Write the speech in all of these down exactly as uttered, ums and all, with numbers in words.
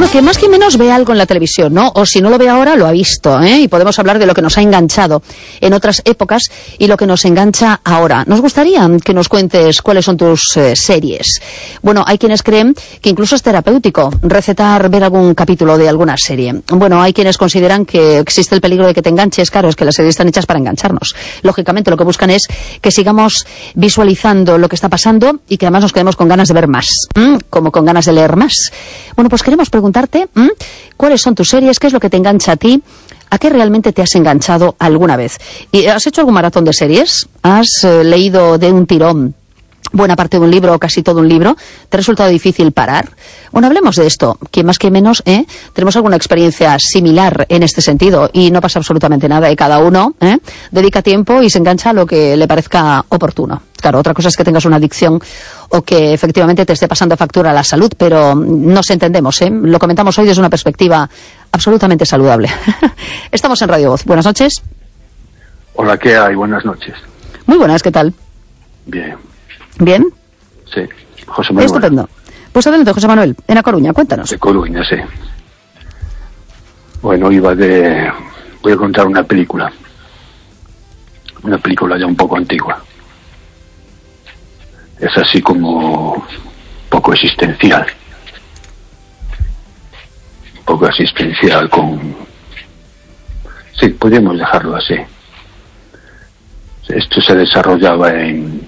que más que menos ve algo en la televisión, ¿no? O si no lo ve ahora, lo ha visto, ¿eh? Y podemos hablar de lo que nos ha enganchado en otras épocas y lo que nos engancha ahora. Nos gustaría que nos cuentes cuáles son tus eh, series. Bueno, hay quienes creen que incluso es terapéutico recetar ver algún capítulo de alguna serie. Bueno, hay quienes consideran que existe el peligro de que te enganches. Claro, es que las series están hechas para engancharnos. Lógicamente, lo que buscan es que sigamos visualizando lo que está pasando y que además nos quedemos con ganas de ver más, ¿m? Como con ganas de leer más. Bueno, pues queremos preguntarte ¿m? ¿Cuáles son tus series? ¿Qué es lo que te engancha a ti? ¿A qué realmente te has enganchado alguna vez? ¿Y has hecho algún maratón de series? ¿Has eh, leído de un tirón buena parte de un libro o casi todo un libro? ¿Te ha resultado difícil parar? Bueno, hablemos de esto, que más que menos ¿eh? tenemos alguna experiencia similar en este sentido y no pasa absolutamente nada y cada uno ¿eh? dedica tiempo y se engancha a lo que le parezca oportuno. Claro, otra cosa es que tengas una adicción o que efectivamente te esté pasando factura a la salud, pero nos entendemos, ¿eh? Lo comentamos hoy desde una perspectiva absolutamente saludable. Estamos en Radio Voz. Buenas noches. Hola, ¿qué hay? Buenas noches. Muy buenas, ¿qué tal? Bien. ¿Bien? Sí, José Manuel. Estupendo. Pues adelante, José Manuel, en A Coruña, cuéntanos. De Coruña, sí. Bueno, iba de... Voy a contar una película. Una película ya un poco antigua. Es así como... poco existencial. Un poco existencial con... Sí, podríamos dejarlo así. Esto se desarrollaba en...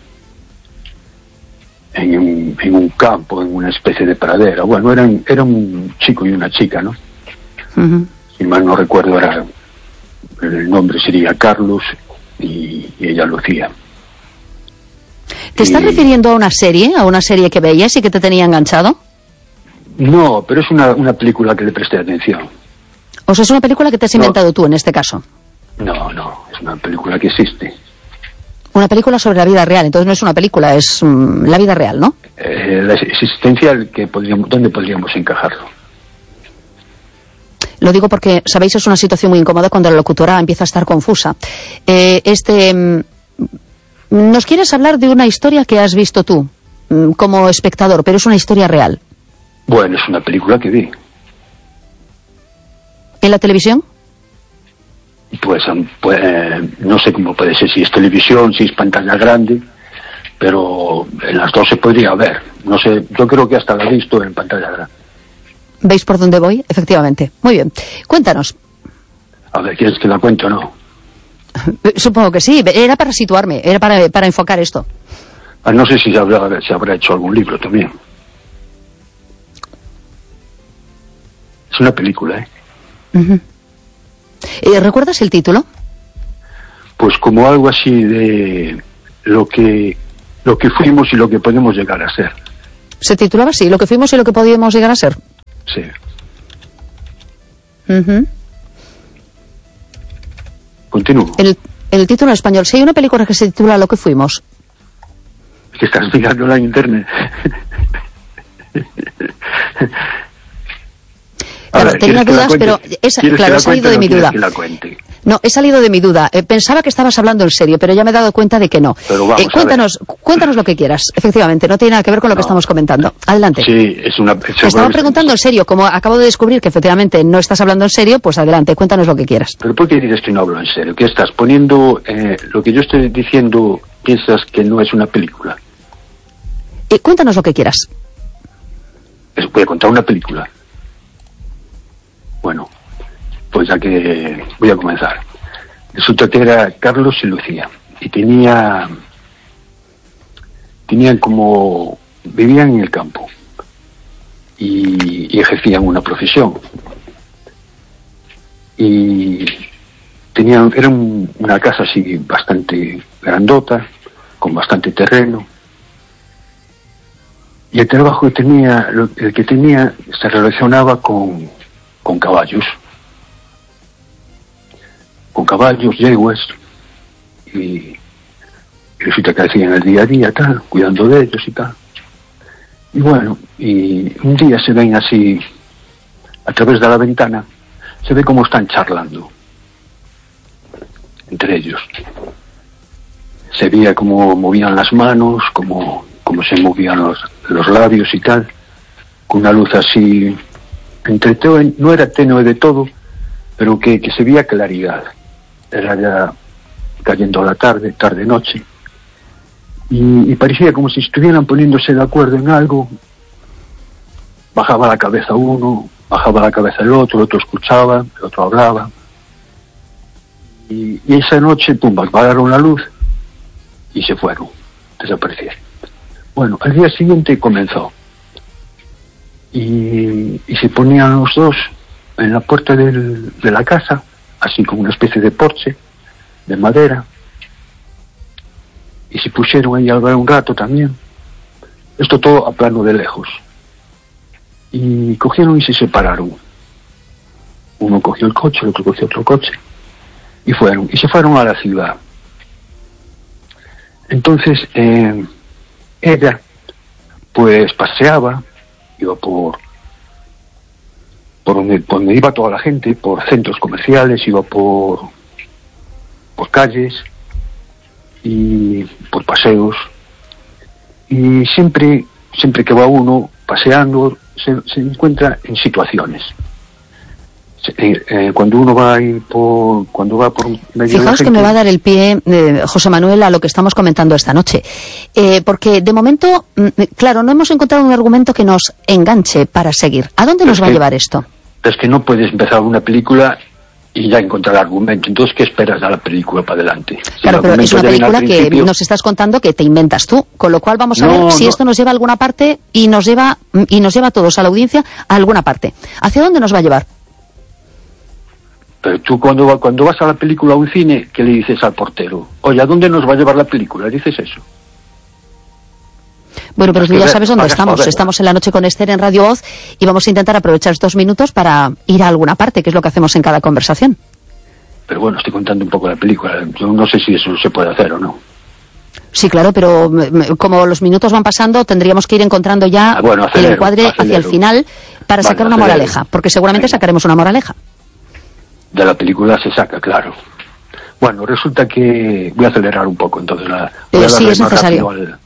En un, en un campo, en una especie de pradera. Bueno, eran, era un chico y una chica, ¿no? Uh-huh. Si mal no recuerdo, era el nombre sería Carlos y, y ella Lucía. ¿Te y... estás refiriendo a una serie, a una serie que veías y que te tenía enganchado? No, pero es una, una película que le presté atención. O sea, es una película que te has inventado no. tú en este caso. No, no, es una película que existe. Una película sobre la vida real, entonces no es una película, es um, la vida real, ¿no? Eh, la existencial, que podríamos, ¿dónde podríamos encajarlo? Lo digo porque, sabéis, es una situación muy incómoda cuando la locutora empieza a estar confusa. Eh, este, um, ¿nos quieres hablar de una historia que has visto tú, um, como espectador, pero es una historia real? Bueno, es una película que vi. ¿En la televisión? Pues, pues eh, no sé cómo puede ser, si es televisión, si es pantalla grande, pero en las dos se podría ver. No sé, yo creo que hasta la he visto en pantalla grande. ¿Veis por dónde voy? Efectivamente. Muy bien. Cuéntanos. A ver, ¿quieres que la cuente o no? Supongo que sí. Era para situarme, era para, para enfocar esto. Ah, no sé si habrá, si habrá hecho algún libro también. Es una película, ¿eh? Uh-huh. ¿Recuerdas el título? Pues como algo así de lo que lo que fuimos y lo que podemos llegar a ser. ¿Se titulaba así? ¿Lo que fuimos y lo que podíamos llegar a ser? Sí. Uh-huh. Continúo. El, el título en español. Si hay una película que se titula Lo que fuimos. Es que estás mirándola en internet. Claro, ver, tenía dudas, pero esa, claro, he salido de mi duda. No, he salido de mi duda. Eh, pensaba que estabas hablando en serio, pero ya me he dado cuenta de que no. Eh, cuéntanos, cuéntanos lo que quieras. Efectivamente, no tiene nada que ver con lo no. que estamos comentando. Adelante. Sí, es una. Te estaba preguntando en serio, como acabo de descubrir que efectivamente no estás hablando en serio, pues adelante, cuéntanos lo que quieras. Pero ¿por qué dices que no hablo en serio? ¿Qué estás poniendo? Eh, lo que yo estoy diciendo, piensas que no es una película. Eh, cuéntanos lo que quieras. Es, voy a contar una película. Bueno, pues ya que voy a comenzar. Resulta que era Carlos y Lucía. Y tenía... Tenían como... Vivían en el campo. Y, y ejercían una profesión. Y tenían... Era un, una casa así bastante grandota, con bastante terreno. Y el trabajo que tenía... El que tenía se relacionaba con... con caballos, con caballos, yeguas, y, y resulta que hacían el día a día, tal, cuidando de ellos y tal. Y bueno, y un día se ven así, a través de la ventana, se ve cómo están charlando entre ellos. Se veía cómo movían las manos, cómo, cómo se movían los, los labios y tal, con una luz así entre tenue, no era tenue de todo, pero que, que se veía claridad. Era ya cayendo la tarde, tarde-noche, y, y parecía como si estuvieran poniéndose de acuerdo en algo. Bajaba la cabeza uno, bajaba la cabeza el otro, el otro escuchaba, el otro hablaba. Y, y esa noche, pum, apagaron la luz y se fueron, desaparecieron. Bueno, al día siguiente comenzó. Y, y se ponían los dos en la puerta del, de la casa, así como una especie de porche de madera, y se pusieron ahí a hablar un rato también. Esto todo a plano de lejos. Y cogieron y se separaron. Uno cogió el coche, el otro cogió otro coche, y fueron, y se fueron a la ciudad. Entonces, eh, ella, pues paseaba, iba por, por donde, por donde iba toda la gente, por centros comerciales, iba por, por calles, y por paseos, y siempre, siempre que va uno paseando, se, se encuentra en situaciones. Eh, eh, cuando uno va ahí por, cuando va por medio Fijaos de que me va a dar el pie, eh, José Manuel, a lo que estamos comentando esta noche. Eh, porque de momento, mm, claro, no hemos encontrado un argumento que nos enganche para seguir. ¿A dónde nos es va que, a llevar esto? Es que no puedes empezar una película y ya encontrar argumento. Entonces, ¿qué esperas a la película para adelante? Si claro, pero es una película que principio... nos estás contando que te inventas tú, con lo cual vamos a no, ver si no. esto nos lleva a alguna parte y nos lleva y nos lleva a todos, a la audiencia, a alguna parte. ¿Hacia dónde nos va a llevar? Pero tú cuando, va, cuando vas a la película a un cine, ¿qué le dices al portero? Oye, ¿a dónde nos va a llevar la película? ¿Dices eso? Bueno, pero tú ya ver, sabes dónde estamos. Ver. Estamos en La Noche con Esther en Radio Oz y vamos a intentar aprovechar estos minutos para ir a alguna parte, que es lo que hacemos en cada conversación. Pero bueno, estoy contando un poco la película. Yo no sé si eso se puede hacer o no. Sí, claro, pero como los minutos van pasando, tendríamos que ir encontrando ya ah, bueno, acelero, el encuadre acelero. hacia el final para vale, sacar una acelero. moraleja, porque seguramente Venga. sacaremos una moraleja. De la película se saca, claro. Bueno, resulta que... Voy a acelerar un poco, entonces. La, voy Eh, a sí, darle es más necesario. rápido al-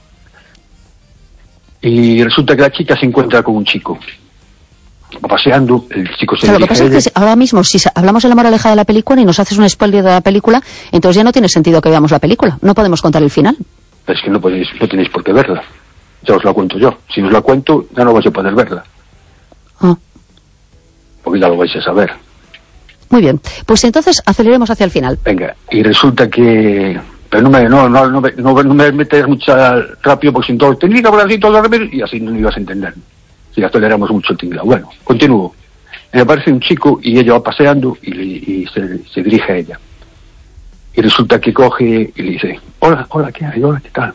Y resulta que la chica se encuentra con un chico. Va paseando, el chico se O sea, lo que dirige pasa a es ella. que si- ahora mismo, si sa- hablamos de la moraleja de la película y nos haces un spoiler de la película, entonces ya no tiene sentido que veamos la película. No podemos contar el final. Es que no, podéis, no tenéis por qué verla. Ya os la cuento yo. Si os la cuento, ya no vais a poder verla. Ah, Porque ya lo vais a saber. muy bien. Pues entonces aceleremos hacia el final. Venga, y resulta que... Pero no me, no, no, no, me- no, no me metes mucha rápido, porque sin todo... Tenía que hablar así todo rápido y así no ibas a entender. Si aceleramos mucho el tinglado. Bueno, continúo. Me aparece un chico y ella va paseando y, le- y se, se dirige a ella. Y resulta que coge y le dice, hola, hola, ¿qué hay? Hola, ¿qué tal?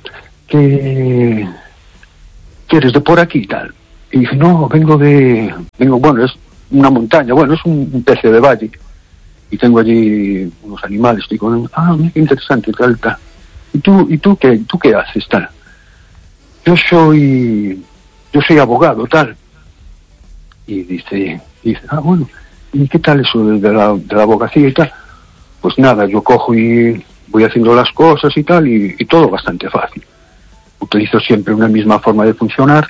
¿Qué, ¿qué eres de por aquí y tal? Y dice, no, vengo de... vengo Bueno, es una montaña, bueno, es un tercio de valle. Y tengo allí unos animales, estoy con... Ah, mira qué interesante, tal, tal. ¿Y tú, y tú qué, tú qué haces, tal? Yo soy... yo soy abogado, tal. Y dice, dice, ah, bueno, ¿y qué tal eso de, de, la, de la abogacía y tal? Pues nada, yo cojo y voy haciendo las cosas y tal, y, y todo bastante fácil. Utilizo siempre una misma forma de funcionar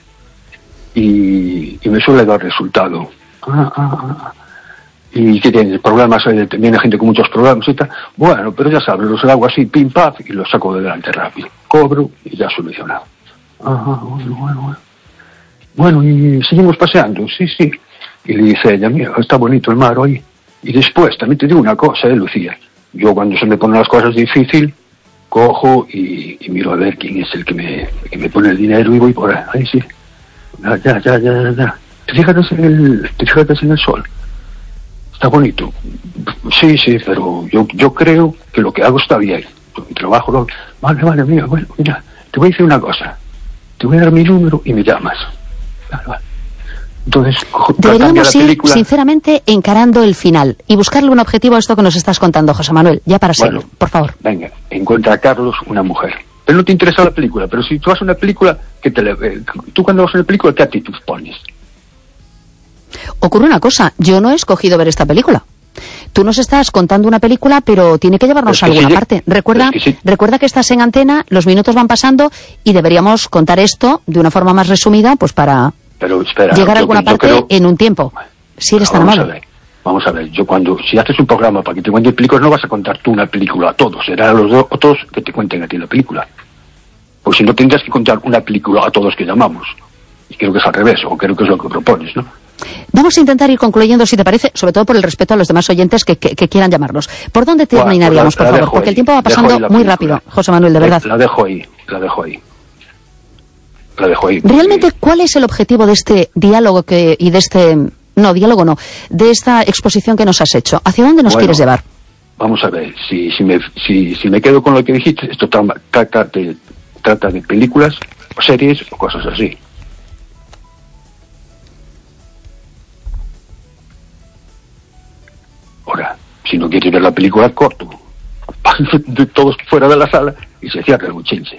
y, y me suele dar resultado. Ah, ah, ah. ¿Y qué tienes? ¿Problemas? Eh, viene gente con muchos problemas y tal. Bueno, pero ya sabes, los hago así, pim, pam, y los saco de delante rápido. Cobro y ya solucionado. Ajá, bueno, bueno, bueno. Bueno, y seguimos paseando, sí, sí. Y le dice ella, mira, está bonito el mar hoy. Y después, también te digo una cosa, eh, Lucía. Yo cuando se me ponen las cosas difícil, cojo y, y miro a ver quién es el que me, el que me pone el dinero y voy por ahí, ahí sí. Ya, ya, ya, ya, ya. ¿Te fijas en el, te fijas en el sol? Está bonito. Sí, sí, pero yo, yo creo que lo que hago está bien. Mi trabajo lo... Vale, vale, mira, bueno, mira, te voy a decir una cosa. Te voy a dar mi número y me llamas. Vale, vale. Entonces, deberíamos la ir, película... sinceramente, encarando el final y buscarle un objetivo a esto que nos estás contando, José Manuel, ya para seguir, Bueno, por favor. Venga, encuentra a Carlos una mujer. Pero no te interesa la película, pero si tú vas a una película, que te le... eh, tú cuando vas a una película, ¿qué actitud pones? Ocurre una cosa, yo no he escogido ver esta película. Tú nos estás contando una película, pero tiene que llevarnos a Es que alguna sí, parte. Recuerda, es que sí. recuerda que estás en antena, los minutos van pasando y deberíamos contar esto de una forma más resumida, pues para Pero espera, llegar a yo- alguna yo parte creo- en un tiempo. si eres no, tan vamos amable. A ver, vamos a ver, yo cuando, si haces un programa para que te cuenten películas, no vas a contar tú una película a todos, será a los dos, otros que te cuenten a ti la película. Pues si no, tendrás que contar una película a todos que llamamos. Y creo que es al revés, o creo que es lo que propones, ¿no? Vamos a intentar ir concluyendo, si te parece, sobre todo por el respeto a los demás oyentes que, que, que quieran llamarnos. ¿Por dónde terminaríamos, bueno, pues la, por favor? Porque ahí, el tiempo va pasando muy rápido, José Manuel, de verdad. La dejo ahí, la dejo ahí. La dejo ahí. Realmente, ¿cuál es el objetivo de este diálogo que y de este... No, diálogo no. De esta exposición que nos has hecho? ¿Hacia dónde nos bueno, quieres llevar? Vamos a ver, si, si, me, si, si me quedo con lo que dijiste, esto trata de, trata de películas, o series, o cosas así. Ahora, si no quieres ver la película, corto. De todos fuera de la sala y se cierra el buchense.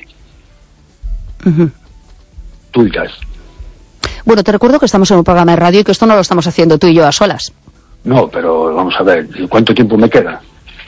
Uh-huh. Tú dirás. Bueno, te recuerdo que estamos en un programa de radio y que esto no lo estamos haciendo tú y yo a solas. No, pero vamos a ver, ¿cuánto tiempo me queda?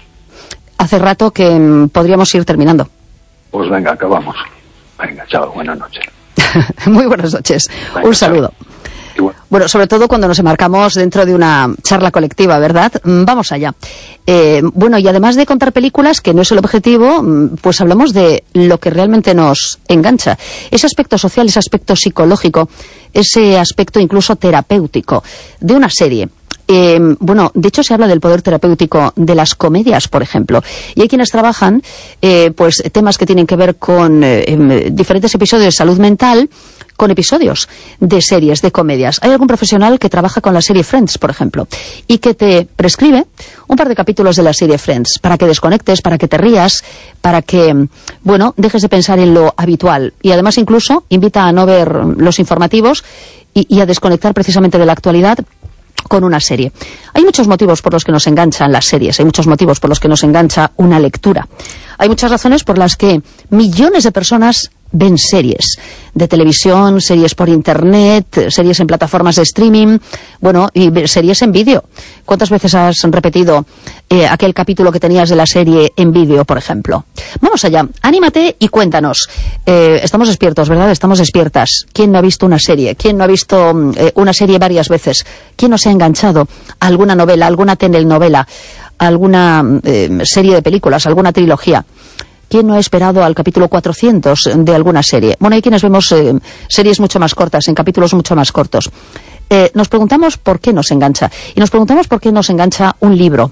Hace rato que mm, podríamos ir terminando. Pues venga, acabamos. Venga, chao, buenas noches. Muy buenas noches. Venga, un saludo. Bueno. bueno, sobre todo cuando nos enmarcamos dentro de una charla colectiva, ¿verdad? Vamos allá. Eh, bueno, y además de contar películas, que no es el objetivo, pues hablamos de lo que realmente nos engancha. Ese aspecto social, ese aspecto psicológico, ese aspecto incluso terapéutico de una serie. Eh, bueno, de hecho se habla del poder terapéutico de las comedias, por ejemplo, y hay quienes trabajan eh, pues temas que tienen que ver con eh, diferentes episodios de salud mental, con episodios de series, de comedias. Hay algún profesional que trabaja con la serie Friends, por ejemplo, y que te prescribe un par de capítulos de la serie Friends para que desconectes, para que te rías, para que, bueno, dejes de pensar en lo habitual. Y además incluso invita a no ver los informativos y, y a desconectar precisamente de la actualidad con una serie. Hay muchos motivos por los que nos enganchan las series, hay muchos motivos por los que nos engancha una lectura. Hay muchas razones por las que millones de personas ven series de televisión, series por internet, series en plataformas de streaming, bueno, y series en vídeo. ¿Cuántas veces has repetido eh, aquel capítulo que tenías de la serie en vídeo, por ejemplo? Vamos allá, anímate y cuéntanos. Eh, estamos despiertos, ¿verdad? Estamos despiertas. ¿Quién no ha visto una serie? ¿Quién no ha visto eh, una serie varias veces? ¿Quién no se ha enganchado a alguna novela, alguna telenovela, alguna eh, serie de películas, alguna trilogía? ¿Quién no ha esperado al capítulo cuatrocientos de alguna serie? Bueno, hay quienes vemos eh, series mucho más cortas, en capítulos mucho más cortos. Eh, nos preguntamos por qué nos engancha. Y nos preguntamos por qué nos engancha un libro.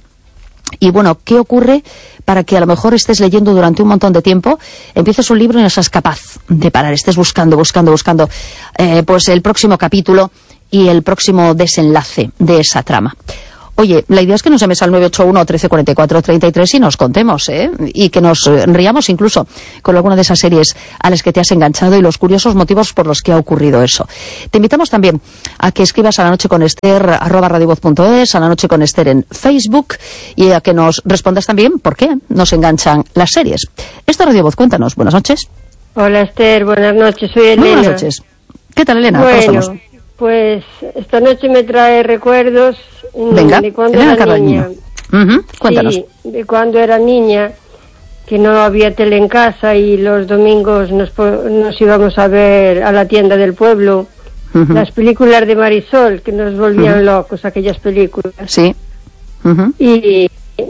Y bueno, ¿qué ocurre para que a lo mejor estés leyendo durante un montón de tiempo, empieces un libro y no seas capaz de parar, estés buscando, buscando, buscando eh, pues el próximo capítulo y el próximo desenlace de esa trama? Oye, la idea es que nos llames al nueve ocho uno, trece cuarenta y cuatro, treinta y tres y nos contemos, ¿eh? Y que nos riamos incluso con alguna de esas series a las que te has enganchado y los curiosos motivos por los que ha ocurrido eso. Te invitamos también a que escribas a la noche con Ester, arroba radiovoz punto es, a la noche con Ester en Facebook, y a que nos respondas también por qué nos enganchan las series. Esta Radio Voz, cuéntanos. Buenas noches. Hola, Ester, buenas noches, soy Elena. Muy buenas noches. ¿Qué tal, Elena? Bueno, ¿Cómo estamos? Pues esta noche me trae recuerdos Venga, de cuando Elena era Carreño. niña. Uh-huh. Cuéntanos. Sí, de cuando era niña, que no había tele en casa y los domingos nos, nos íbamos a ver a la tienda del pueblo. Uh-huh. Las películas de Marisol, que nos volvían uh-huh. locos, aquellas películas. Sí. Uh-huh. Y,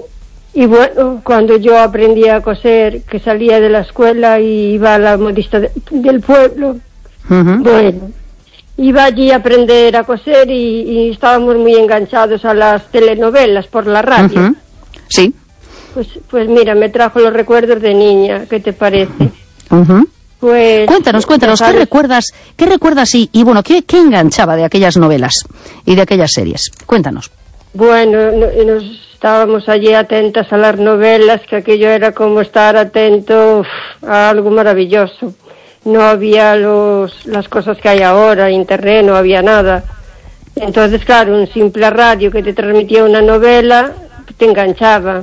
y bueno, cuando yo aprendí a coser, que salía de la escuela y iba a la modista de, del pueblo, uh-huh. bueno... Iba allí a aprender a coser y, y estábamos muy enganchados a las telenovelas por la radio. Uh-huh. Sí. Pues, pues mira, me trajo los recuerdos de niña, ¿qué te parece? Uh-huh. Pues cuéntanos, cuéntanos, ¿qué recuerdas, qué recuerdas y, y bueno, ¿qué, qué enganchaba de aquellas novelas y de aquellas series? Cuéntanos. Bueno, no, nos estábamos allí atentas a las novelas, que aquello era como estar atento uf, a algo maravilloso. No había los, las cosas que hay ahora, internet, no había nada. Entonces, claro, un simple radio que te transmitía una novela te enganchaba.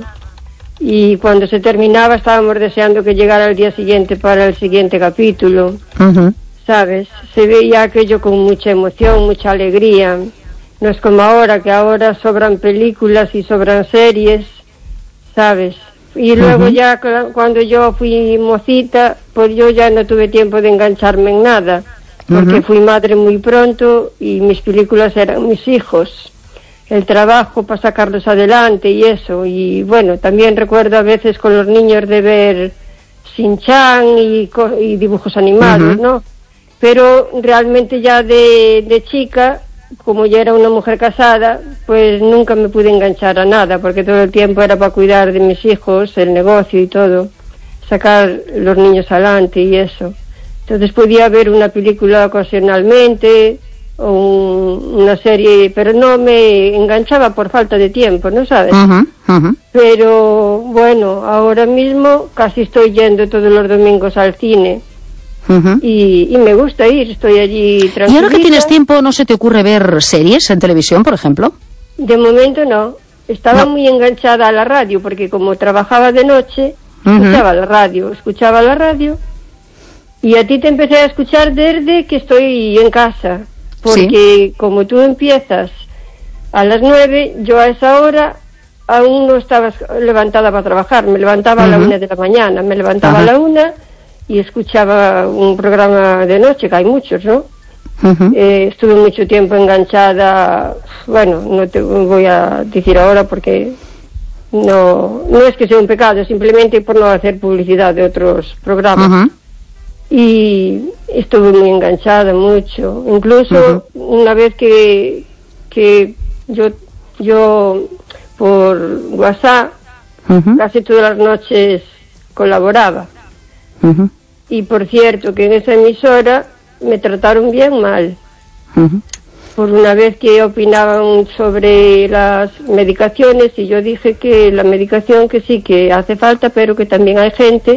Y cuando se terminaba estábamos deseando que llegara el día siguiente para el siguiente capítulo. Uh-huh. ¿Sabes? Se veía aquello con mucha emoción, mucha alegría. No es como ahora, que ahora sobran películas y sobran series, ¿sabes? Y luego uh-huh. ya cuando yo fui mocita, pues yo ya no tuve tiempo de engancharme en nada, porque uh-huh. fui madre muy pronto y mis películas eran mis hijos. el trabajo para sacarlos adelante y eso. Y bueno, también recuerdo a veces con los niños de ver Shin-Chan y, y dibujos animados, uh-huh. ¿no? Pero realmente ya de, de chica, como ya era una mujer casada, pues nunca me pude enganchar a nada, porque todo el tiempo era para cuidar de mis hijos, el negocio y todo, sacar los niños adelante y eso. Entonces podía ver una película ocasionalmente o un, una serie, pero no me enganchaba por falta de tiempo, ¿no sabes? Uh-huh, uh-huh. Pero bueno, ahora mismo casi estoy yendo todos los domingos al cine. Uh-huh. y, y me gusta ir, estoy allí tranquilita. ¿Y ahora que tienes tiempo, no se te ocurre ver series en televisión, por ejemplo? De momento no. Estaba no. muy enganchada a la radio, porque como trabajaba de noche, uh-huh. escuchaba la radio, escuchaba la radio, y a ti te empecé a escuchar desde que estoy en casa, porque ¿sí? como tú empiezas a las nueve, yo a esa hora aún no estaba levantada para trabajar, me levantaba uh-huh. a la una de la mañana, me levantaba uh-huh. a la una y escuchaba un programa de noche, que hay muchos, ¿no? Uh-huh. Eh, estuve mucho tiempo enganchada, bueno, no te voy a decir ahora porque no, no es que sea un pecado, simplemente por no hacer publicidad de otros programas. Uh-huh. Y estuve muy enganchada mucho, incluso uh-huh. una vez que, que yo, yo por WhatsApp uh-huh. casi todas las noches colaboraba. Uh-huh. Y por cierto que en esa emisora me trataron bien mal. Uh-huh. Por una vez que opinaban sobre las medicaciones y yo dije que la medicación que sí que hace falta, pero que también hay gente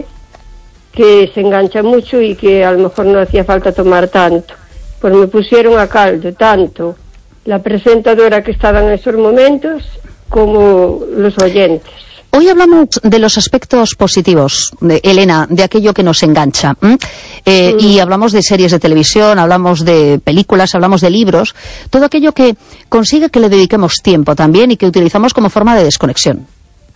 que se engancha mucho y que a lo mejor no hacía falta tomar tanto. Pues me pusieron a caldo tanto la presentadora que estaba en esos momentos como los oyentes. Hoy hablamos de los aspectos positivos, de, Elena, de aquello que nos engancha. Eh, mm. Y hablamos de series de televisión, hablamos de películas, hablamos de libros, todo aquello que consigue que le dediquemos tiempo también y que utilizamos como forma de desconexión.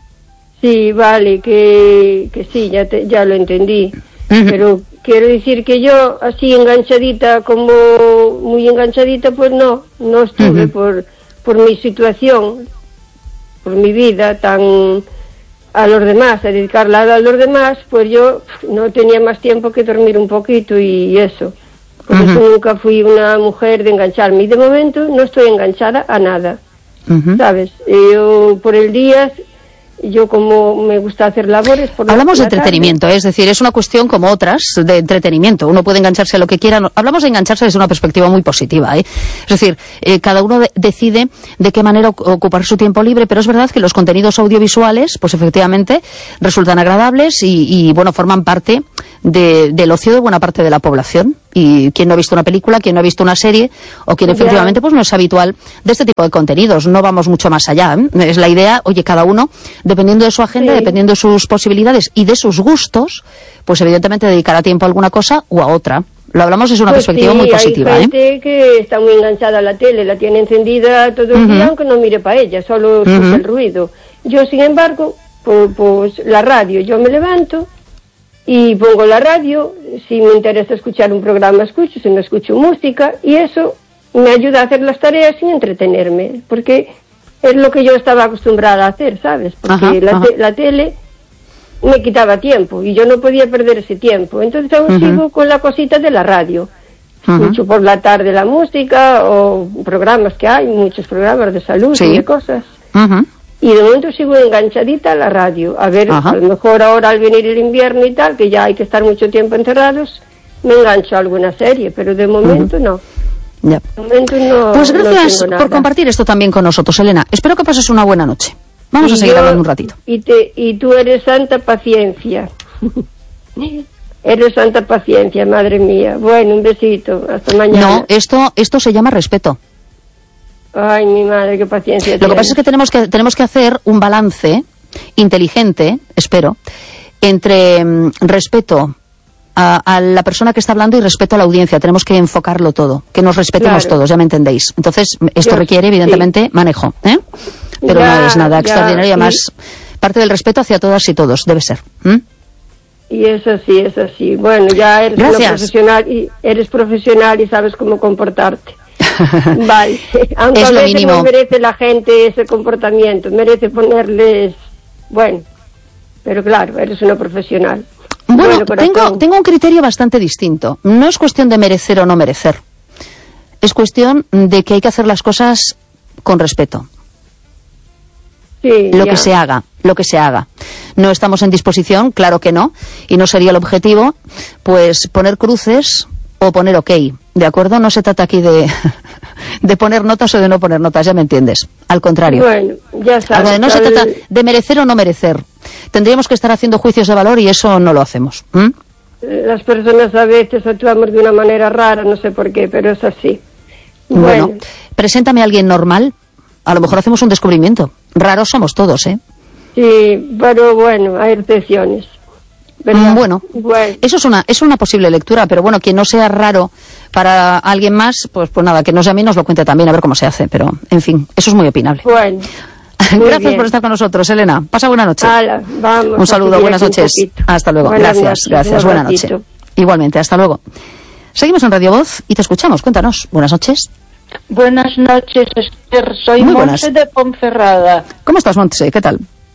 Sí, vale, que, que sí, ya, te, ya lo entendí. Uh-huh. Pero quiero decir que yo, así enganchadita, como muy enganchadita, pues no, no estuve uh-huh. por, por mi situación, por mi vida tan a los demás, a dedicarla a los demás, pues yo no tenía más tiempo que dormir un poquito y eso. Por uh-huh. eso nunca fui una mujer de engancharme. Y de momento no estoy enganchada a nada, uh-huh. ¿sabes? Yo por el día, yo como me gusta hacer labores... Por Hablamos la, de entretenimiento, tarde. Es decir, es una cuestión como otras de entretenimiento. Uno puede engancharse a lo que quiera. Hablamos de engancharse desde una perspectiva muy positiva, ¿eh? Es decir, eh, cada uno de, decide de qué manera ocupar su tiempo libre, pero es verdad que los contenidos audiovisuales, pues efectivamente, resultan agradables y, y bueno, forman parte de, del ocio de buena parte de la población. Y quien no ha visto una película, quien no ha visto una serie, o quien efectivamente pues no es habitual de este tipo de contenidos. No vamos mucho más allá, ¿eh? Es la idea, oye, cada uno, dependiendo de su agenda, sí. dependiendo de sus posibilidades y de sus gustos, pues evidentemente dedicará tiempo a alguna cosa o a otra. Lo hablamos desde una pues perspectiva sí, muy positiva. Hay gente ¿eh? que está muy enganchada a la tele, la tiene encendida todo el uh-huh. día, aunque no mire para ella, solo escucha uh-huh. el ruido. Yo, sin embargo, pues, pues la radio, yo me levanto y pongo la radio, si me interesa escuchar un programa escucho, si no escucho música, y eso me ayuda a hacer las tareas sin entretenerme, porque es lo que yo estaba acostumbrada a hacer, ¿sabes? Porque ajá, la, ajá. te- la tele me quitaba tiempo y yo no podía perder ese tiempo, entonces aún uh-huh. sigo con la cosita de la radio. Uh-huh. Escucho por la tarde la música o programas que hay, muchos programas de salud sí. y de cosas. Uh-huh. Y de momento sigo enganchadita a la radio. A ver, Ajá. a lo mejor ahora al venir el invierno y tal, que ya hay que estar mucho tiempo encerrados, me engancho a alguna serie, pero de momento uh-huh. no. Ya. De momento no. Pues gracias no tengo nada. por compartir esto también con nosotros, Elena. Espero que pases una buena noche. Vamos y a seguir yo, hablando un ratito. Y, te, y tú eres santa paciencia. Eres santa paciencia, madre mía. Bueno, un besito. Hasta mañana. No, esto, esto se llama respeto. Ay, mi madre, qué paciencia. Lo tienes. que pasa es que tenemos que tenemos que hacer un balance inteligente, espero, entre mm, respeto a, a la persona que está hablando y respeto a la audiencia. Tenemos que enfocarlo todo, que nos respetemos Claro. todos, ya me entendéis. Entonces, esto Yo- requiere, evidentemente, sí. manejo, ¿eh? Pero Ya, no es nada ya, extraordinario, y además, sí. parte del respeto hacia todas y todos, debe ser. ¿m? Y es así, es así. Bueno, ya eres una Gracias. profesional y eres profesional y sabes cómo comportarte. Vale, aunque Es a lo veces mínimo. no merece la gente ese comportamiento, merece ponerles, bueno, pero claro, eres una profesional. Bueno, Bueno, tengo, corazón. tengo un criterio bastante distinto. No es cuestión de merecer o no merecer. Es cuestión de que hay que hacer las cosas con respeto. Sí, Lo ya. que se haga, lo que se haga. No estamos en disposición, claro que no, y no sería el objetivo, pues poner cruces o poner ok, ¿de acuerdo? No se trata aquí de, de poner notas o de no poner notas, ya me entiendes. Al contrario. Bueno, ya sabes. Algo de- no se al- trata de merecer o no merecer. Tendríamos que estar haciendo juicios de valor y eso no lo hacemos. ¿m? Las personas a veces actuamos de una manera rara, no sé por qué, pero es así. Bueno, Bueno, preséntame a alguien normal, a lo mejor hacemos un descubrimiento. Raros somos todos, ¿eh? sí, pero bueno, hay excepciones. ¿verdad? Mm, bueno, Bueno, eso es una, es una posible lectura, pero bueno, que no sea raro para alguien más, pues pues nada, que no sea a mí, nos lo cuente también, a ver cómo se hace, pero en fin, eso es muy opinable. bueno. Muy Gracias bien. por estar con nosotros, Elena. Pasa buena noche. Hala, vamos Un a saludo, seguir buenas aquí un noches. poquito. Hasta luego. Buenas Gracias, noches, gracias. un Buena ratito. noche. Igualmente, hasta luego. Seguimos en Radio Voz y te escuchamos. Cuéntanos. Buenas noches. Buenas noches, Esther. Soy Muy Monse buenas. de Ponferrada. ¿Cómo estás, Montse? ¿Qué tal?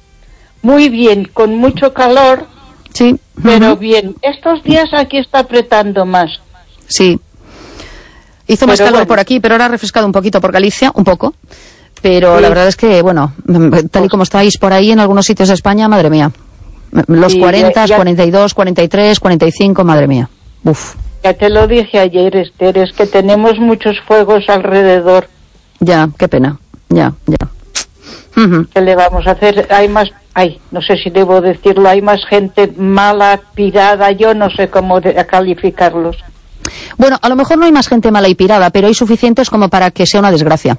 Muy bien, con mucho calor, Sí. pero Ujú. bien. Estos días aquí está apretando más. Sí. Hizo más Pero calor bueno. por aquí, pero ahora ha refrescado un poquito por Galicia, un poco. Pero Sí. la verdad es que, bueno, tal y como estáis por ahí en algunos sitios de España, madre mía. Los Sí, cuarenta, ya- ya- cuarenta y dos, cuarenta y tres, cuarenta y cinco, madre mía. Uf, Ya te lo dije ayer, Esther, es que tenemos muchos fuegos alrededor. ya, qué pena. Ya, ya. Ujú. ¿Qué le vamos a hacer? Hay más, ay, no sé si debo decirlo, hay más gente mala, pirada, yo no sé cómo de- calificarlos. Bueno, a lo mejor no hay más gente mala y pirada, pero hay suficientes como para que sea una desgracia.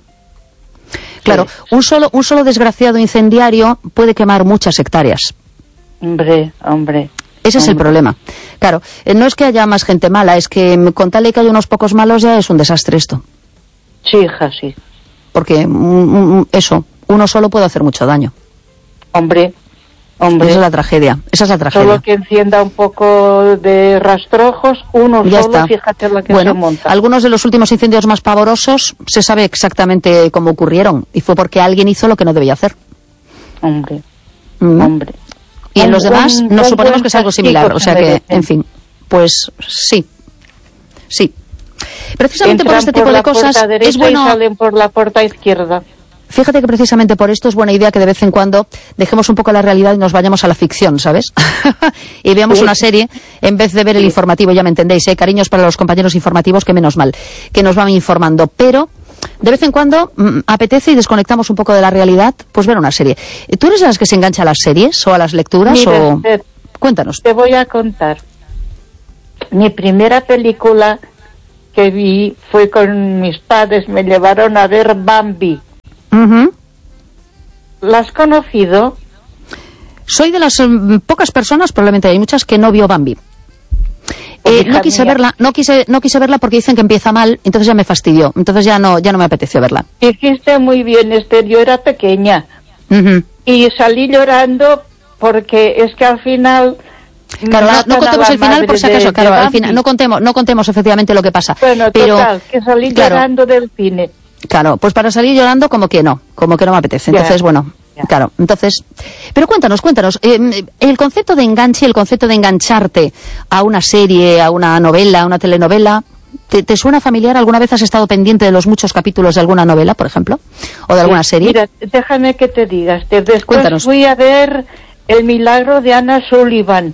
Claro, Sí. un solo, un solo desgraciado incendiario puede quemar muchas hectáreas. Hombre, hombre. Ese es el hombre. problema. Claro, eh, no es que haya más gente mala, es que mm, con tal de que haya unos pocos malos ya es un desastre esto. Sí, hija, sí. Porque mm, mm, eso, uno solo puede hacer mucho daño. Hombre, hombre. Esa es la tragedia. Esa es la tragedia. Solo que encienda un poco de rastrojos, uno Ya solo, está. fíjate la que Bueno, se monta. algunos de los últimos incendios más pavorosos se sabe exactamente cómo ocurrieron y fue porque alguien hizo lo que no debía hacer. Hombre, Mm. hombre. Y en Un los demás buen- nos un suponemos buen que es algo castigo similar. se O sea que, merecen. en fin, pues sí. Sí. Precisamente por Entran este tipo por de la cosas puerta derecha es bueno. y salen por la puerta izquierda. Fíjate que precisamente por esto es buena idea que de vez en cuando dejemos un poco la realidad y nos vayamos a la ficción, ¿sabes? Y veamos Sí. una serie en vez de ver el informativo, ya me entendéis, ¿eh? Cariños para los compañeros informativos, que menos mal, que nos van informando. Pero de vez en cuando mm, apetece y desconectamos un poco de la realidad, pues ver una serie. ¿Tú eres de las que se engancha a las series o a las lecturas? Mira, o... Esther, Cuéntanos. te voy a contar. Mi primera película que vi fue con mis padres, me llevaron a ver Bambi. Ujú. ¿La has conocido? Soy de las mm, pocas personas, probablemente hay muchas, que no vio Bambi. Eh, Hija no quise mía. verla, no quise, no quise verla porque dicen que empieza mal, entonces ya me fastidió, entonces ya no, ya no me apeteció verla. Hiciste muy bien, Esther, yo era pequeña. Ujú. Y salí llorando porque es que al final... Claro, no, matan no a contemos la el final por madre si acaso, de- claro, de al Bambi. final, no contemos, no contemos efectivamente lo que pasa. Bueno, pero, total, que salí claro, llorando del cine. Claro, pues para salir llorando como que no, como que no me apetece. Ya, Entonces, bueno, ya. claro, entonces... Pero cuéntanos, cuéntanos, eh, el concepto de enganche, el concepto de engancharte a una serie, a una novela, a una telenovela, ¿te, te suena familiar? ¿Alguna vez has estado pendiente de los muchos capítulos de alguna novela, por ejemplo? ¿O de alguna serie? Mira, déjame que te digas. Después Cuéntanos. fui a ver El milagro de Anna Sullivan.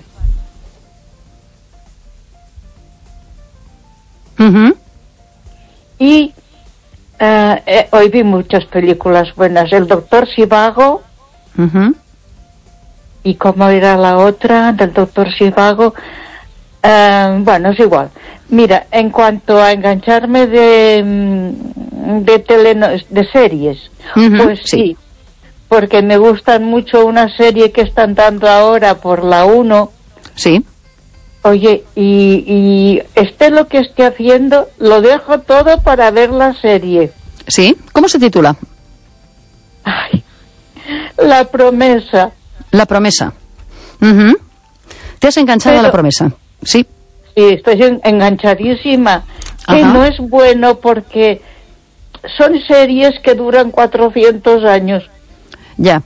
Ujú. Y eh, eh, hoy vi muchas películas buenas. El doctor Zhivago, Ujú. y cómo era la otra del doctor Zhivago. Eh, bueno, es igual. Mira, en cuanto a engancharme de, mm, de, teleno- de series, Ujú, pues sí. sí. Porque me gustan mucho una serie que están dando ahora por la uno. Sí. Oye, y, y esté lo que esté haciendo, lo dejo todo para ver la serie. ¿Sí? ¿Cómo se titula? Ay, La promesa. La promesa. Ujú. ¿Te has enganchado a Pero- la promesa? Sí. Sí, estoy en- enganchadísima. Que Ajá. no es bueno porque son series que duran cuatrocientos años. Ya.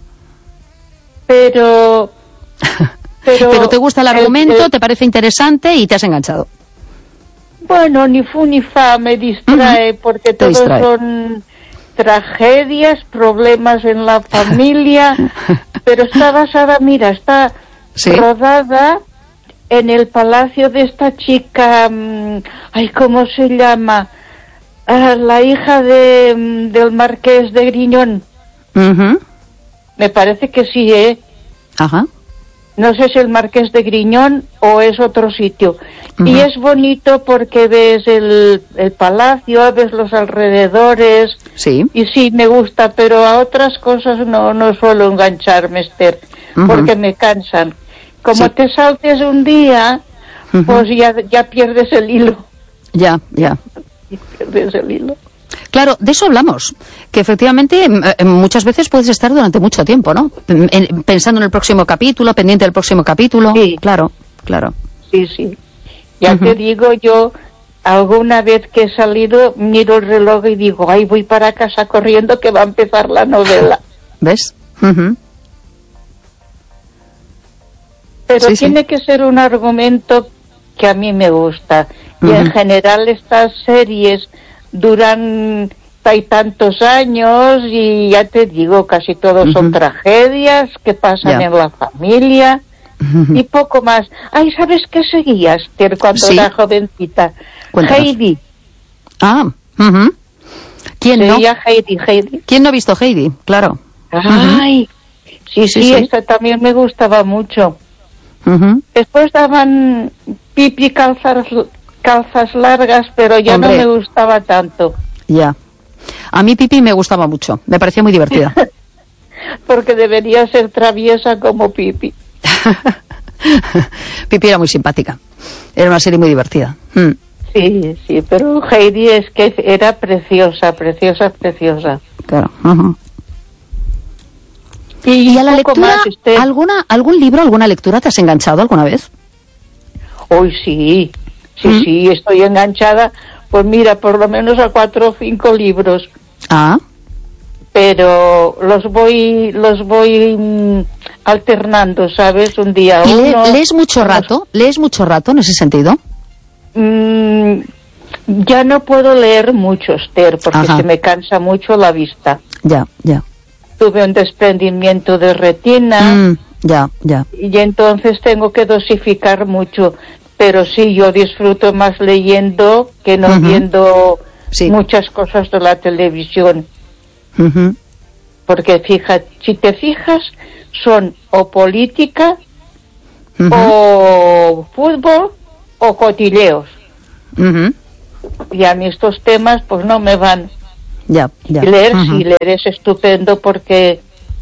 Pero... Pero, pero te gusta el argumento, el, el, te parece interesante y te has enganchado. Bueno, ni fu ni fa, me distrae, uh-huh. porque todos distrae. Son tragedias, problemas en la familia, pero está basada, mira, está ¿sí? rodada en el palacio de esta chica, ay, ¿cómo se llama? Ah, la hija de del marqués de Griñón. Uh-huh. Me parece que sí, ¿eh? Ajá. No sé si el Marqués de Griñón o es otro sitio. Uh-huh. Y es bonito porque ves el, el palacio, ves los alrededores. Sí. Y sí, me gusta, pero a otras cosas no, no suelo engancharme, Esther, uh-huh. porque me cansan. Como sí. te saltes un día, uh-huh. pues ya, ya pierdes el hilo. Ya, ya. Pierdes el hilo. Claro, de eso hablamos, que efectivamente eh, muchas veces puedes estar durante mucho tiempo, ¿no? Pensando en el próximo capítulo, pendiente del próximo capítulo. Sí. Claro, claro. Sí, sí. Ya uh-huh. te digo, yo alguna vez que he salido miro el reloj y digo, ay, voy para casa corriendo que va a empezar la novela. ¿Ves? Uh-huh. Pero sí, tiene sí. que ser un argumento que a mí me gusta. Uh-huh. Y en general estas series duran hay tantos años y ya te digo, casi todos uh-huh. son tragedias que pasan yeah. en la familia uh-huh. y poco más. Ay, ¿sabes qué seguías, Esther, cuando ¿sí? era jovencita? Cuéntanos. Heidi. Ah, uh-huh. ¿Quién Seguía no? Heidi, Heidi. ¿Quién no ha visto Heidi? Claro. Ay, uh-huh. sí, sí, sí, sí, esta también me gustaba mucho. Uh-huh. Después daban Pipi calzas calzas largas, pero ya Hombre. no me gustaba tanto. Ya. A mí Pipi me gustaba mucho, me parecía muy divertida. Porque debería ser traviesa como Pipi. Pipi era muy simpática, era una serie muy divertida. Mm. Sí, sí, pero Heidi es que era preciosa, preciosa, preciosa. Claro. Uh-huh. Y, ¿Y a la lectura, más, este... alguna, algún libro, alguna lectura te has enganchado alguna vez? Hoy sí. Sí, ¿Mm? sí, estoy enganchada, pues mira, por lo menos a cuatro o cinco libros. Ah. Pero los voy, los voy mm, alternando, ¿sabes? Un día ¿Y uno. Le, lees mucho rato? ¿Lees mucho rato en ese sentido? Mm, ya no puedo leer mucho, Esther, porque Ajá. se me cansa mucho la vista. Ya, ya. Tuve un desprendimiento de retina. Mm, ya, ya. Y entonces tengo que dosificar mucho. Pero sí, yo disfruto más leyendo que no uh-huh. viendo sí. muchas cosas de la televisión. Uh-huh. Porque fija, si te fijas, son o política, uh-huh. o fútbol, o cotilleos. Uh-huh. Y a mí estos temas pues no me van. Ya, ya. Y leer, uh-huh. sí, leer es estupendo porque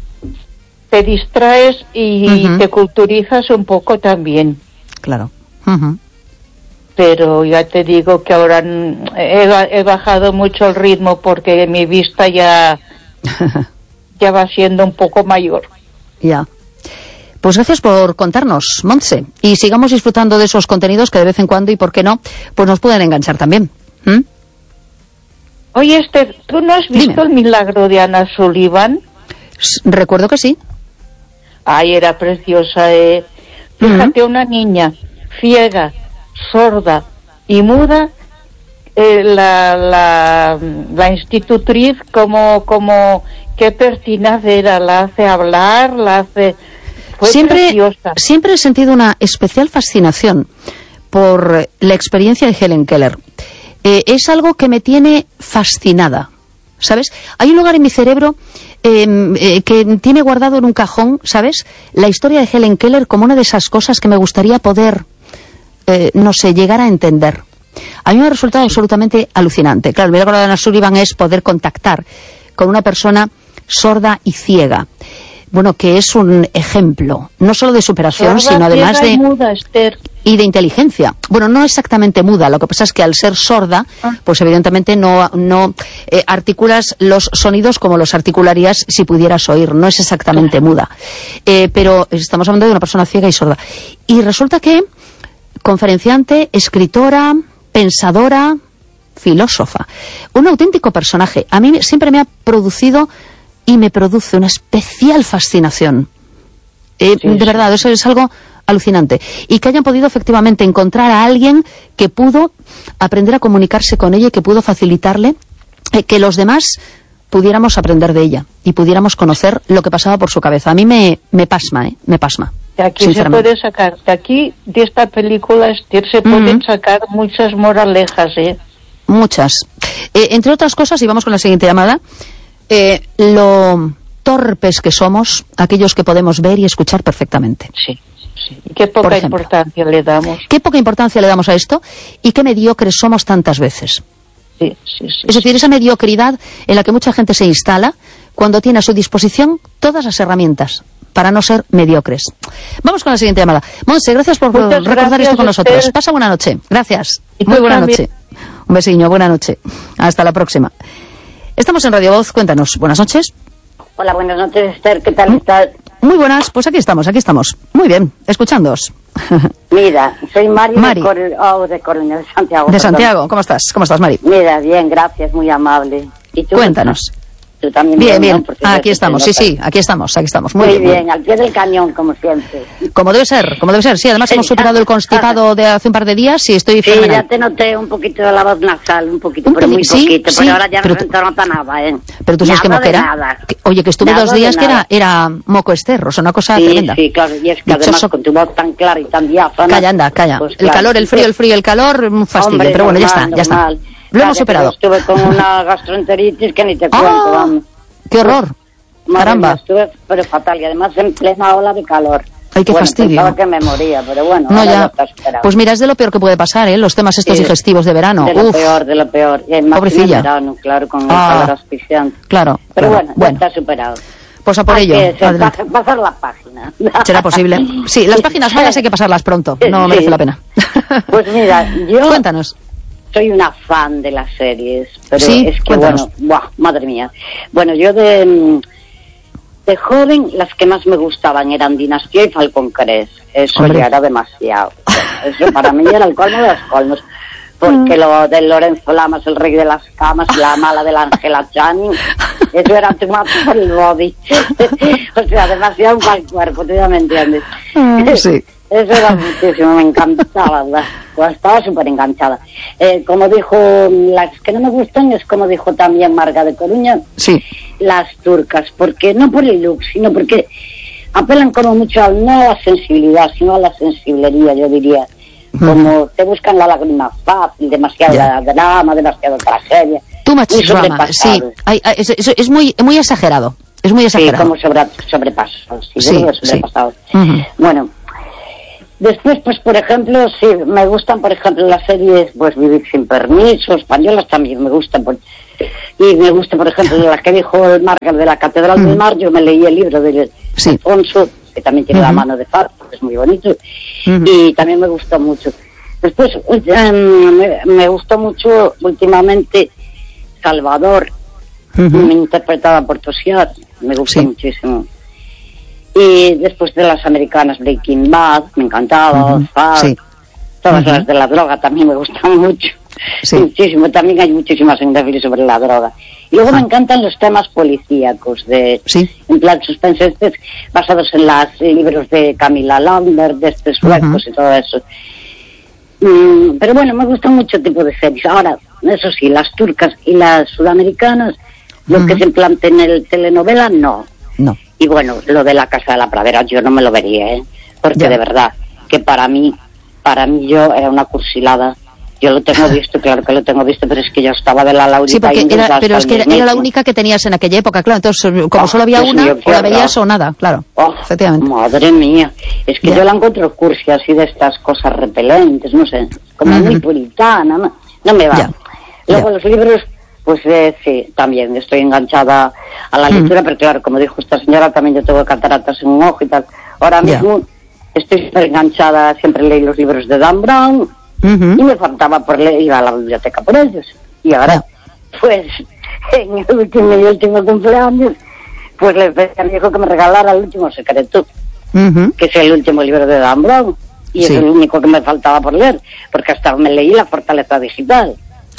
te distraes y uh-huh. te culturizas un poco también. Claro. Uh-huh. Pero ya te digo que ahora he, he bajado mucho el ritmo porque mi vista ya ya va siendo un poco mayor. Ya. Pues gracias por contarnos, Montse, y sigamos disfrutando de esos contenidos que de vez en cuando, y por qué no, pues nos pueden enganchar también. ¿Mm? Oye, Esther, ¿tú no has visto Dime. El milagro de Anna Sullivan? S- recuerdo que sí. Ay, era preciosa, eh. Fíjate, uh-huh. una niña ciega, sorda y muda, eh, la, la, la institutriz como, como qué pertinaz era, la hace hablar, la hace... Fue siempre, preciosa. Siempre he sentido una especial fascinación por la experiencia de Helen Keller. Eh, es algo que me tiene fascinada, ¿sabes? Hay un lugar en mi cerebro eh, eh, que tiene guardado en un cajón, ¿sabes? La historia de Helen Keller como una de esas cosas que me gustaría poder... Eh, no sé, llegar a entender. A mí me ha resultado absolutamente alucinante. Claro, el milagro de Anna Sullivan es poder contactar con una persona sorda y ciega. Bueno, que es un ejemplo, no solo de superación, sorda, sino además de... Y muda, Esther. Y de inteligencia. Bueno, no exactamente muda, lo que pasa es que al ser sorda, ah. pues evidentemente no, no eh, articulas los sonidos como los articularías si pudieras oír, no es exactamente muda. Eh, pero estamos hablando de una persona ciega y sorda. Y resulta que... conferenciante, escritora, pensadora, filósofa, un auténtico personaje. A mí siempre me ha producido y me produce una especial fascinación. Eh, sí, de sí. verdad, eso es algo alucinante. Y que hayan podido efectivamente encontrar a alguien que pudo aprender a comunicarse con ella y que pudo facilitarle eh, que los demás pudiéramos aprender de ella y pudiéramos conocer lo que pasaba por su cabeza. A mí me, me pasma, ¿eh? Me pasma. De aquí se puede sacar, de aquí, de esta película, Esther, se pueden mm. sacar muchas moralejas, ¿eh? Muchas. Eh, entre otras cosas, y vamos con la siguiente llamada, eh, lo torpes que somos aquellos que podemos ver y escuchar perfectamente. Sí, sí. Y qué poca importancia le damos. Qué poca importancia le damos a esto y qué mediocres somos tantas veces. Sí, sí, sí, es decir, sí. esa mediocridad en la que mucha gente se instala cuando tiene a su disposición todas las herramientas para no ser mediocres. Vamos con la siguiente llamada. Monse, gracias por Muchas recordar gracias esto con nosotros. Usted. Pasa buena noche. Gracias. Muy buena también. noche. Un besiño, buena noche. Hasta la próxima. Estamos en Radio Voz. Cuéntanos. Buenas noches. Hola, buenas noches, Esther. ¿Qué tal estás? Muy buenas. Pues aquí estamos, aquí estamos. Muy bien. Escuchándoos. Mira, soy Mari, Mari. de, Cor oh, de Coruña, de Santiago. De perdón. Santiago. ¿Cómo estás? ¿Cómo estás, Mari? Mira, bien, gracias. Muy amable. ¿Y tú? Cuéntanos. Tú también. Bien, bien. bien. Ah, aquí estamos, sí, sí, aquí estamos, aquí estamos. Muy, Muy bien, bien, al pie del cañón, como siempre. Como debe ser, como debe ser. Sí, además hemos superado el constipado de hace un par de días y estoy Sí, fenomenal. ya te noté un poquito de la voz nasal, un poquito, Un pero muy pelín, sí, poquito. sí, pero ahora ya pero no tú- se te nota nada, ¿eh? Pero tú sabes que Nada de moquera. nada. Que- Oye, que estuve Nada dos de días que era, nada. era moco esterro, o sea, una cosa Sí, tremenda. sí, claro, y es que Dichoso- además con tu voz tan clara y tan diáfana... Calla, anda, calla. pues el claro. calor, el frío, el frío, el calor, un fastidio. Hombre, pero bueno, ya normal, está, ya está. normal. Lo hemos Calla, superado. pero estuve con una gastroenteritis que ni te ¡Ah! cuento, vamos. ¡Qué horror! Madre Caramba. mía, estuve pero fatal y además en plena ola de calor. Ay, qué bueno, fastidio. Pensaba que me moría, pero bueno, No, ahora ya. lo está superado. Pues mira, es de lo peor que puede pasar, ¿eh? Los temas estos Sí, digestivos de verano. de lo Uf, peor, de lo peor. Y más Pobrecilla. en verano, claro, con el Ah. calor asfixiante. claro. Pero claro. bueno, ya bueno, está superado. pues a por Hay ello. que se- Adelante. pas- pasar la página. ¿Será posible? Sí, las páginas malas hay que pasarlas pronto. No Sí. merece la pena. Pues mira, yo Cuéntanos. soy una fan de las series, pero Sí, es que cuéntanos. bueno, buah, madre mía. Bueno, yo de, mm, de joven las que más me gustaban eran Dinastía y Falcón Crest. Eso Hombre. ya era demasiado. Eso para mí era el colmo de los colmos. Porque lo de Lorenzo Lamas, el rey de las camas, y la mala de la Ángela Channing, eso era too much for el body. O sea, demasiado para el cuerpo, tú ya me entiendes. Ah, sí. Eso era muchísimo, me encantaba, ¿verdad? Pues estaba súper enganchada. Eh, como dijo, las que no me gustan es como dijo también Marga de Coruña, Sí. las turcas, porque no por el look, sino porque apelan como mucho a, no a la sensibilidad, sino a la sensiblería, yo diría. Como te buscan la lágrima fácil, demasiado Ya. drama, demasiado tragedia. Too much Muy drama. Sí, sobrepasado. hay- hay- es, es- es muy, muy exagerado. Es muy Sí, exagerado. como sobre, sobrepasado, sí, Sí, digo sí. sobrepasado. Ujú. Bueno, después, pues, por ejemplo, sí, me gustan, por ejemplo, las series, pues, Vivir sin permiso, españolas también me gustan, por- y me gusta, por ejemplo, las que dijo el Marga de la Catedral Mm. del Mar, yo me leí el libro de Sí. Alfonso, que también tiene la Ujú. mano de Faro, que es muy bonito, Ujú. y también me gustó mucho. Después, em, me, me gustó mucho últimamente Salvador, Ujú. interpretada por Tosiar, me gustó Sí. muchísimo. Y después de las americanas, Breaking Bad, me encantaba, Ujú. Ozark, Sí. todas Ujú. las de la droga también me gustan mucho. Sí. Muchísimo, también hay muchísimas en Netflix sobre la droga. Y luego Ah. me encantan los temas policíacos, de, Sí. en plan suspense, estos, basados en los libros de Camila Lambert, de estos suecos Ujú. y todo eso. Mm, pero bueno, me gusta mucho el tipo de series. Ahora, eso sí, las turcas y las sudamericanas, lo Ujú. que se plantea en el telenovela, no. No. Y bueno, lo de la Casa de la Pradera yo no me lo vería, ¿eh? Porque Ya. de verdad, que para mí, para mí yo era una cursilada. Yo lo tengo visto, claro que lo tengo visto, pero es que yo estaba de la Laurita. Sí, porque Íñiguez era, hasta pero es el que era, era la mismísimo. única que tenías en aquella época, claro. Entonces, como Oh, solo había Dios una, mío, qué o la horror. veías o nada, claro. Oh, Efectivamente. madre mía, es que Ya. yo la encuentro cursi así de estas cosas repelentes, no sé, como Ujú. muy puritana, no, no me va. Ya. Luego Ya. los libros, pues eh, sí, también estoy enganchada a la Mm. lectura, pero claro, como dijo esta señora, también yo tengo cataratas en un ojo y tal. Ahora Ya. mismo estoy súper enganchada, siempre leí los libros de Dan Brown, Ujú. y me faltaba por leer, iba a la biblioteca por ellos. Y ahora, pues, en el último, mi último cumpleaños, pues le pedí a mi hijo que me regalara El último secreto, Ujú. que es el último libro de Dan Brown. Y Sí. es el único que me faltaba por leer, porque hasta me leí La fortaleza digital.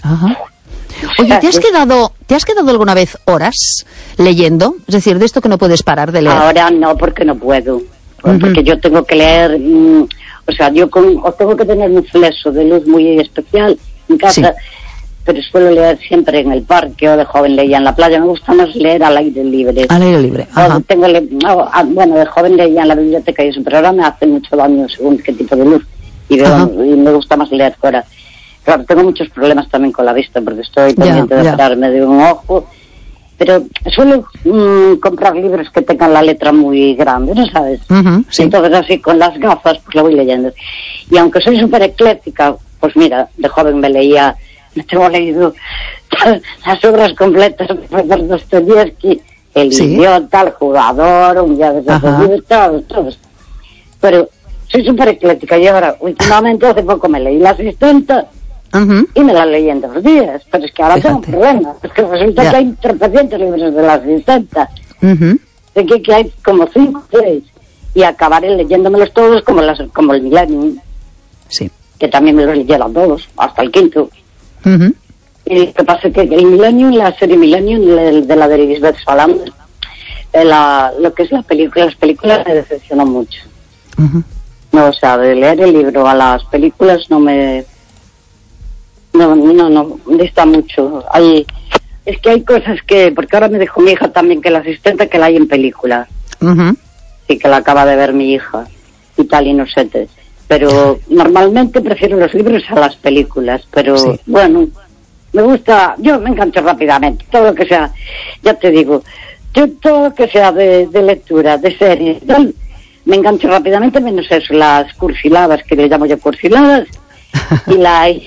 Ajá. Oye, ¿te has quedado, ¿te has quedado alguna vez horas leyendo? Es decir, de esto que no puedes parar de leer. Ahora no, porque no puedo. Uh-huh. Porque yo tengo que leer, mmm, o sea, yo con, o tengo que tener un flexo de luz muy especial en casa, sí. Pero suelo leer siempre en el parque, o de joven leía en la playa. Me gusta más leer al aire libre. Al aire libre, ajá. Tengo le- no, bueno, de joven leía en la biblioteca y eso, pero ahora me hace mucho daño según qué tipo de luz. Y, veo, y me gusta más leer fuera. Claro, tengo muchos problemas también con la vista, porque estoy pendiente ya, de operarme de un ojo. Pero suelo mmm, comprar libros que tengan la letra muy grande, ¿no sabes? Uh-huh, sí. Entonces así con las gafas pues la voy leyendo. Y aunque soy súper ecléctica, pues mira, de joven me leía, me tengo leído las obras completas de profesor Dostoyevsky, El sí. idiota, El jugador, Un día de Dostoyevsky, todos, todos. Pero soy súper ecléctica y ahora, últimamente, hace poco me leí La asistenta. Uh-huh. Y me la leí en dos días, pero es que ahora Fíjate. tengo un problema, es que resulta yeah. que hay tropecientos libros de La asistenta, uh-huh. de que, que hay como cinco o seis, y acabaré leyéndomelos todos como, las, como el Millennium, sí. que también me los leyeron todos, hasta el quinto. Uh-huh. Y lo que pasa es que el Millennium, la serie Millennium, de, de la de Lisbeth Salander, de la, lo que es la película, las películas me decepcionan mucho. Uh-huh. No, o sea, de leer el libro a las películas no me... No, no, no, dista mucho. Hay, es que hay cosas que, porque ahora me dijo mi hija también que La asistente que la hay en película. Uh-huh. Sí, que la acaba de ver mi hija y tal, y no sé. Te, pero normalmente prefiero los libros a las películas, pero sí. bueno, me gusta, yo me engancho rápidamente, todo lo que sea, ya te digo, yo todo lo que sea de, de lectura, de series, tal, me engancho rápidamente, menos eso, las cursiladas, que le llamo yo cursiladas. y la y,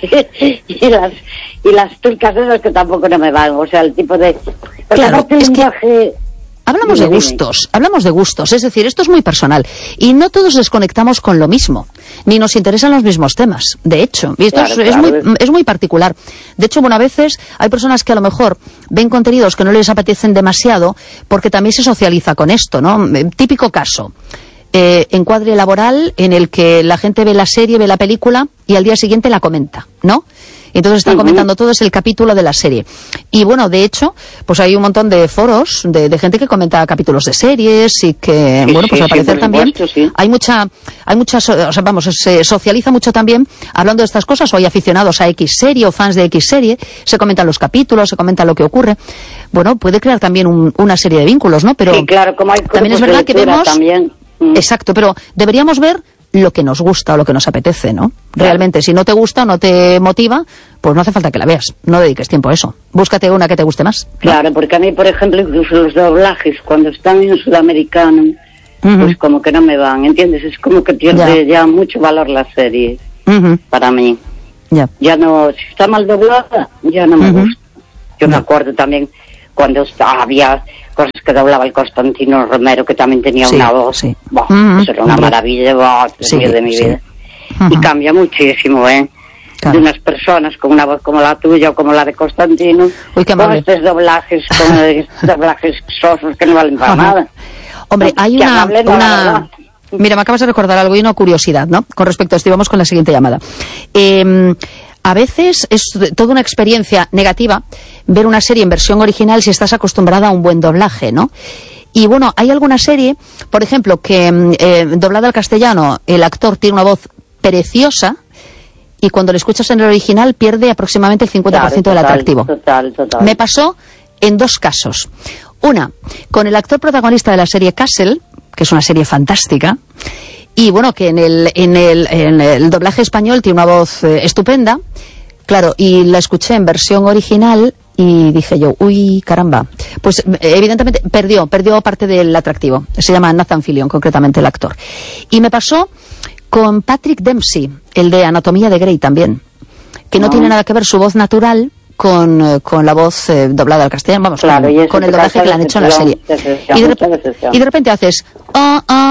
y las y las turcas esas que tampoco no me van, o sea, el tipo de claro, es que viaje... hablamos dime, de gustos, dime. hablamos de gustos, es decir, esto es muy personal y no todos desconectamos con lo mismo, ni nos interesan los mismos temas, de hecho, y esto claro, es, claro. es muy es muy particular. De hecho, bueno, a veces hay personas que a lo mejor ven contenidos que no les apetecen demasiado porque también se socializa con esto, ¿no? Típico caso. Eh, encuadre laboral en el que la gente ve la serie, ve la película y al día siguiente la comenta, ¿no? Entonces están uh-huh. comentando todo es el capítulo de la serie. Y bueno, de hecho, pues hay un montón de foros de, de gente que comenta capítulos de series y que, sí, bueno, pues sí, al parecer sí, también supuesto, sí. hay mucha, hay muchas, o sea, vamos, se socializa mucho también hablando de estas cosas, o hay aficionados a X serie o fans de X serie, se comentan los capítulos, se comenta lo que ocurre. Bueno, puede crear también un, una serie de vínculos, ¿no? Pero sí, claro, como hay también es verdad que vemos... También. Exacto, pero deberíamos ver lo que nos gusta o lo que nos apetece, ¿no? Realmente, si no te gusta o no te motiva, pues no hace falta que la veas. No dediques tiempo a eso. Búscate una que te guste más, ¿no? Claro, porque a mí, por ejemplo, incluso los doblajes, cuando están en sudamericano, uh-huh. pues como que no me van, ¿entiendes? Es como que pierde ya, ya mucho valor la serie, uh-huh. para mí. Ya. Ya no, si está mal doblada, ya no me uh-huh. gusta. Yo no. me acuerdo también cuando había cosas que doblaba el Constantino Romero, que también tenía sí, una voz, sí. Bah, uh-huh. eso era una maravilla, bah, sí, de mi sí. vida. Uh-huh. Y cambia muchísimo, ¿eh? Claro. De unas personas con una voz como la tuya o como la de Constantino, Uy, qué con estos doblajes, con estos doblajes sosos que no valen para uh-huh. nada. Hombre, hay una... una... Mira, me acabas de recordar algo y una curiosidad, ¿no? Con respecto a esto, y vamos con la siguiente llamada. Eh... A veces es toda una experiencia negativa ver una serie en versión original si estás acostumbrada a un buen doblaje, ¿no? Y bueno, hay alguna serie, por ejemplo, que eh, doblada al castellano, el actor tiene una voz preciosa y cuando lo escuchas en el original pierde aproximadamente el cincuenta por ciento claro, total, del atractivo. Total, total. Me pasó en dos casos. Una, con el actor protagonista de la serie Castle, que es una serie fantástica, y bueno, que en el, en el, en el doblaje español tiene una voz eh, estupenda, claro, y la escuché en versión original y dije yo, uy, caramba. Pues evidentemente perdió, perdió parte del atractivo. Se llama Nathan Fillion, concretamente el actor. Y me pasó con Patrick Dempsey, el de Anatomía de Grey también, que no, no tiene nada que ver su voz natural con, con la voz eh, doblada al castellano, vamos, claro, con, con el doblaje que le han hecho en la serie. Y de, y de repente haces, oh, oh,